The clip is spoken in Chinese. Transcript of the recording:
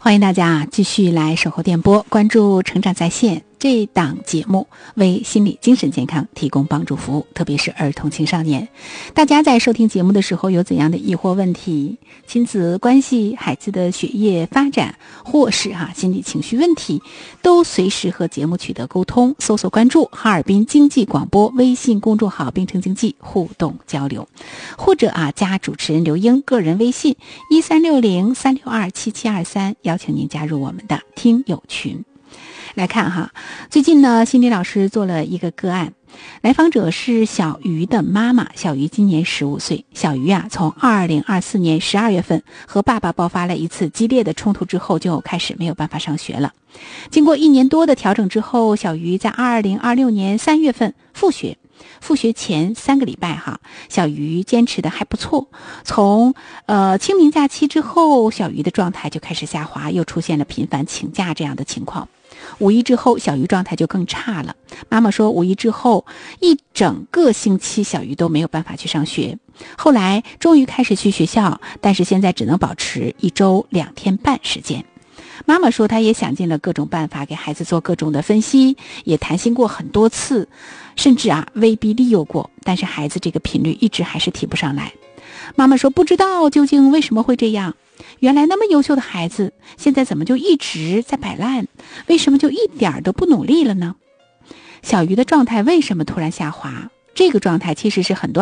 欢迎大家继续来守候电波，关注成长在线这档节目，为心理精神健康提供帮助服务，特别是儿童青少年。大家在收听节目的时候有怎样的疑惑问题，亲子关系、孩子的学业发展，或是心理情绪问题，都随时和节目取得沟通，搜索关注哈尔滨经济广播微信公众号并城经济互动交流，或者加主持人刘英个人微信1360-362-7723，邀请您加入我们的听友群。来看最近呢，心理老师做了一个个案，来访者是小鱼的妈妈，小鱼今年15岁。小鱼从2024年12月份和爸爸爆发了一次激烈的冲突之后，就开始没有办法上学了。经过1年多的调整之后，小鱼在2026年3月份复学。复学前3个礼拜小鱼坚持的还不错。从清明假期之后，小鱼的状态就开始下滑，又出现了频繁请假这样的情况。5一之后，小鱼状态就更差了。妈妈说5一之后一整个星期小鱼都没有办法去上学，后来终于开始去学校，但是现在只能保持1周2天半时间。妈妈说她也想尽了各种办法给孩子做各种的分析，也谈心过很多次，甚至威逼利诱过，但是孩子这个频率一直还是提不上来。妈妈说不知道究竟为什么会这样，原来那么优秀的孩子现在怎么就一直在摆烂，为什么就一点都不努力了呢？小鱼的状态为什么突然下滑？这个状态其实是很多